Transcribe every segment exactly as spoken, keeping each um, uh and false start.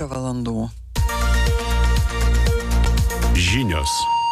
trylika valandų. Žinios.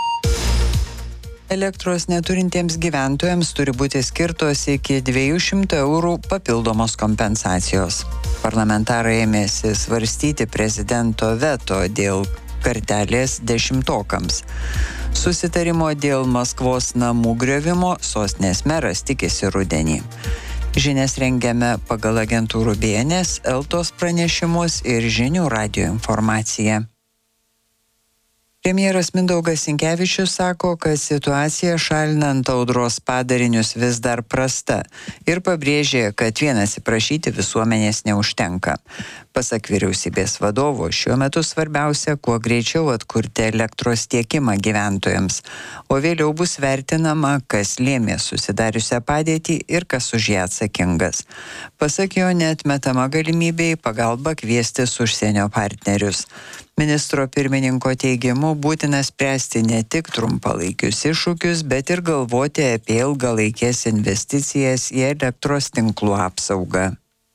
Elektros neturintiems gyventojams turi būti skirtos iki dviejų šimtų eurų papildomos kompensacijos. Parlamentarai ėmėsi svarstyti prezidento veto dėl kartelės dešimtokams. Susitarimo dėl Maskvos namų griovimo sostinės meras tikisi rudenį. Žinias rengiame pagal agentūrų B N S, Eltos pranešimus ir žinių radijo informaciją. Premjeras Mindaugas Sinkevičius sako, kad situacija šalinant audros padarinius vis dar prasta ir pabrėžė, kad vien atsiprašyti visuomenės neužtenka. Pasak vyriausybės vadovo, šiuo metu svarbiausia, kuo greičiau atkurti elektros tiekimą gyventojams, o vėliau bus vertinama, kas lėmė susidariusią padėtį ir kas už ją atsakingas. Pasak jo, neatmetama galimybė į pagalbą kviestis užsienio partnerius. Ministro pirmininko teigimu būtina spręsti ne tik trumpalaikius iššūkius, bet ir galvoti apie ilgalaikės investicijas į elektros tinklų apsaugą.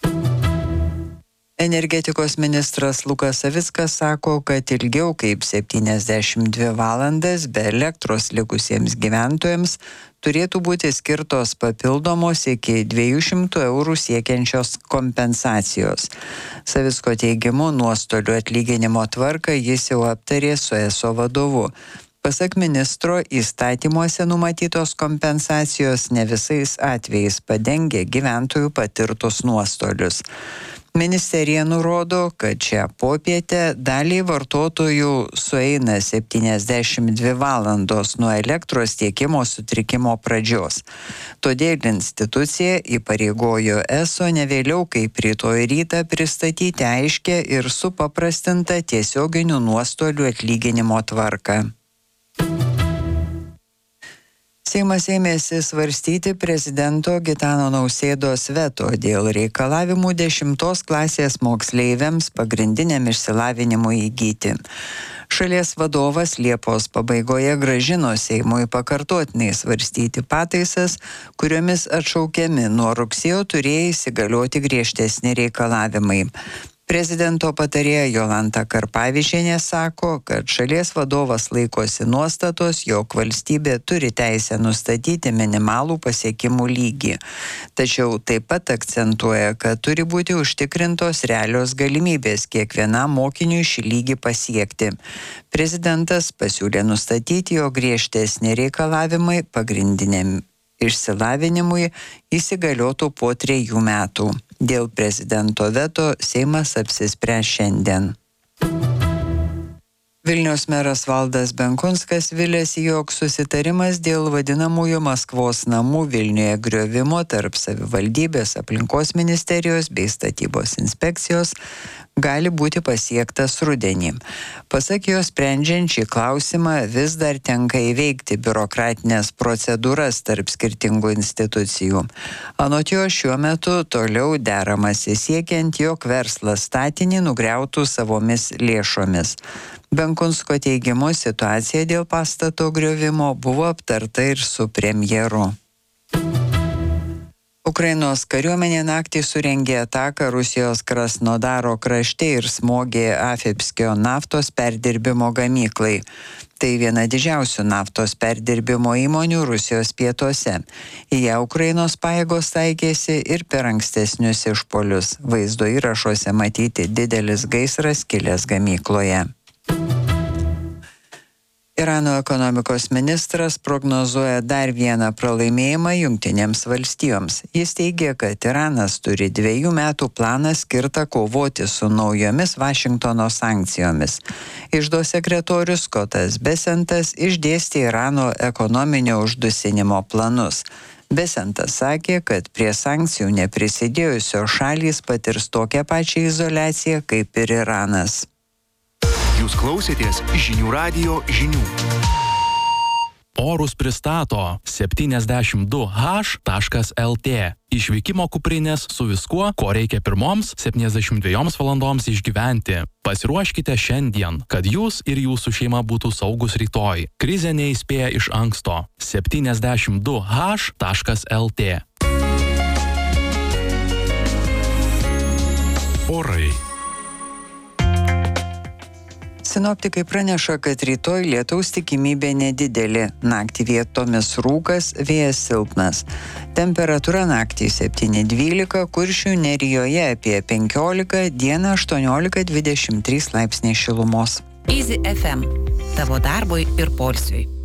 Energetikos ministras Lukas Savickas sako, kad ilgiau kaip septyniasdešimt dvi valandas be elektros likusiems gyventojams turėtų būti skirtos papildomos iki dviejų šimtų eurų siekiančios kompensacijos. Savicko teigimu, nuostolių atlyginimo tvarką jis jau aptarė su E S O vadovu. Pasak ministro, įstatymuose numatytos kompensacijos ne visais atvejais padengia gyventojų patirtus nuostolius. Ministerija nurodo, kad šią popietę daliai vartotojų sueina septyniasdešimt dvi valandos nuo elektros tiekimo sutrikimo pradžios. Todėl institucija įpareigojo E S O ne vėliau kaip rytoj rytą pristatyti aiškę ir supaprastintą tiesioginių nuostolių atlyginimo tvarką. Seimas ėmėsi svarstyti prezidento Gitano Nausėdos veto dėl reikalavimų dešimtos klasės moksleiviams pagrindiniam išsilavinimui įgyti. Šalies vadovas Liepos pabaigoje grąžino Seimui pakartotinai svarstyti pataisas, kuriomis atšaukiami nuo rugsėjo turėjo įsigalioti griežtesni reikalavimai. Prezidento patarėja Jolanta Karpavičienė sako, kad šalies vadovas laikosi nuostatos, jog valstybė turi teisę nustatyti minimalų pasiekimų lygį. Tačiau taip pat akcentuoja, kad turi būti užtikrintos realios galimybės kiekvienam mokiniui šį lygį pasiekti. Prezidentas pasiūlė nustatyti, jog griežtesni reikalavimai pagrindiniam išsilavinimui įsigaliotų po trejų metų. Dėl prezidento veto Seimas apsispręs šiandien. Vilniaus meras Valdas Benkunskas viliasi, jog susitarimas dėl vadinamųjų Maskvos namų Vilniuje griovimo tarp savivaldybės, aplinkos ministerijos bei statybos inspekcijos gali būti pasiektas rudenį. Pasak jo, sprendžiant šį klausimą vis dar tenka įveikti biurokratinės procedūras tarp skirtingų institucijų. Anot jo, šiuo metu toliau deramasi siekiant, jog verslas statinį nugriautų savomis lėšomis. Benkunsko teigimu, situacija dėl pastato griovimo buvo aptarta ir su premjeru. Ukrainos kariuomenė naktį surengė ataką Rusijos Krasnodaro krašte ir smogė Afipskio naftos perdirbimo gamyklai. Tai viena didžiausių naftos perdirbimo įmonių Rusijos pietuose. Į ją Ukrainos pajėgos taikėsi ir per ankstesnius išpuolius. Vaizdo įrašuose matyti didelis gaisras kilęs gamykloje. Irano ekonomikos ministras prognozuoja dar vieną pralaimėjimą Jungtinėms valstijoms. Jis teigia, kad Iranas turi dviejų metų planą skirtą kovoti su naujomis Vašingtono sankcijomis. Iždo sekretorius Skotas Besentas išdėstė Irano ekonominio uždusinimo planus. Besentas sakė, kad prie sankcijų neprisidėjusios šalys patirs tokią pačią izoliaciją kaip ir Iranas. Jūs klausėtės žinių radijo žinių. Orus pristato septyniasdešimt du H taškas L T. Išvykimo kuprinės su viskuo, ko reikia pirmoms septyniasdešimt dviejoms valandoms išgyventi. Pasiruoškite šiandien, kad jūs ir jūsų šeima būtų saugus rytoj. Krizė neįspėja iš anksto. septyniasdešimt du H taškas L T. Orai. Sinoptikai praneša, kad rytoj lietaus tikimybė nedidelė. Naktį vietomis rūkas, vėjas silpnas. Temperatūra naktį septyni dvylika, Kuršių Nerijoje apie penkiolika, dieną aštuoniolika dvidešimt trys laipsniai šilumos. Easy F M. Tavo darbui ir poilsiui.